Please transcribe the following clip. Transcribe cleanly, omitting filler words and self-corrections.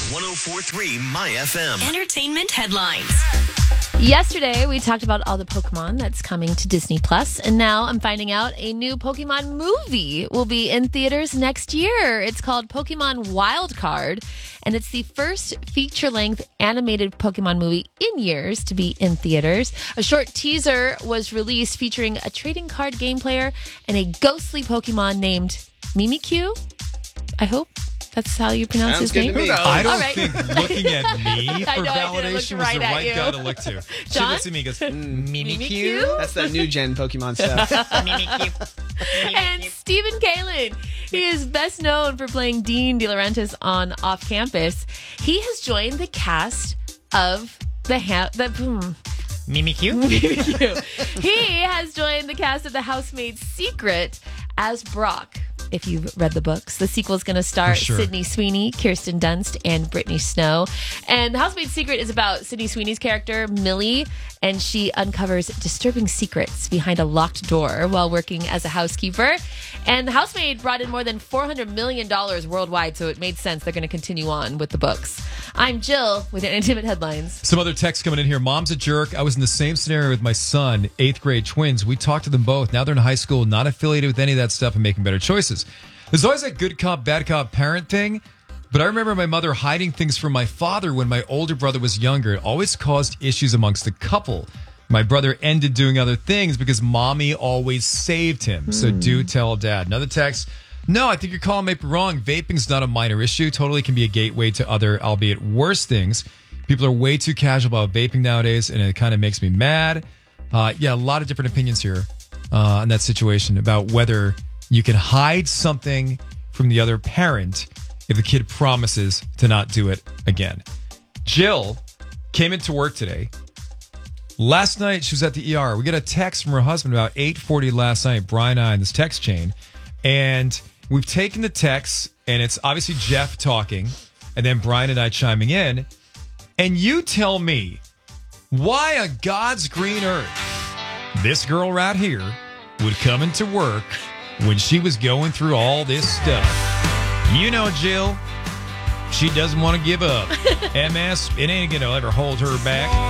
104.3 My FM. Entertainment headlines. Yesterday, we talked about all the Pokemon that's coming to Disney Plus, and now I'm finding out a new Pokemon movie will be in theaters next year. It's called Pokemon Wild Card, and it's the first feature-length animated Pokemon movie in years to be in theaters. A short teaser was released featuring a trading card game player and a ghostly Pokemon named Mimikyu. I hope that's how you pronounce Sounds his good name. to me. I don't All right. think looking at me I for know, I did. I looked validation was right the at right you. guy to look to. She John? looks at me and goes, Mimikyu? That's that new gen Pokemon stuff. And Stephen Kalin, he is best known for playing Dean DeLaurentis on Off Campus. He has joined the cast of Mimikyu? He has joined the cast of The Housemaid's Secret as Brock. If you've read the books, the sequel is going to star For sure. Sydney Sweeney, Kirsten Dunst, and Brittany Snow. And The Housemaid's Secret is about Sydney Sweeney's character, Millie, and she uncovers disturbing secrets behind a locked door while working as a housekeeper. And The Housemaid brought in more than $400 million worldwide, so it made sense they're going to continue on with the books. I'm Jill with your Entertainment Headlines. Some other text coming in here. Mom's a jerk. I was in the same scenario with my son, 8th grade twins. We talked to them both. Now they're in high school, not affiliated with any of that stuff and making better choices. There's always that good cop, bad cop parent thing. But I remember my mother hiding things from my father when my older brother was younger. It always caused issues amongst the couple. My brother ended doing other things because mommy always saved him. So do tell dad. Another text. No, I think your call may be wrong. Vaping's not a minor issue. Totally can be a gateway to other, albeit worse things. People are way too casual about vaping nowadays, and it kind of makes me mad. Yeah, a lot of different opinions here in that situation about whether you can hide something from the other parent if the kid promises to not do it again. Jill came into work today. Last night, she was at the ER. We got a text from her husband about 8:40 last night, Brian and I, in this text chain. And we've taken the text, and it's obviously Jeff talking, and then Brian and I chiming in. And you tell me why on God's green earth this girl right here would come into work when she was going through all this stuff. You know, Jill, she doesn't want to give up. MS, it ain't going to ever hold her back.